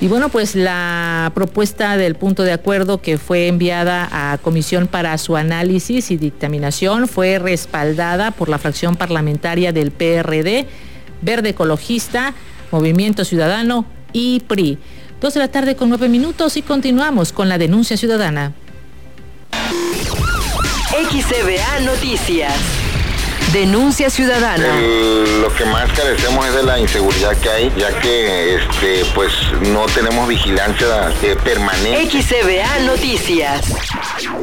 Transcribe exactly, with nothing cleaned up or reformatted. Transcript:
Y bueno, pues la propuesta del punto de acuerdo que fue enviada a comisión para su análisis y dictaminación fue respaldada por la fracción parlamentaria del P R D, Verde Ecologista, Movimiento Ciudadano y P R I. Dos de la tarde con nueve minutos y continuamos con la denuncia ciudadana. X C V A Noticias. Denuncia ciudadana. El, lo que más carecemos es de la inseguridad que hay, ya que este pues no tenemos vigilancia eh, permanente. X C V A Noticias.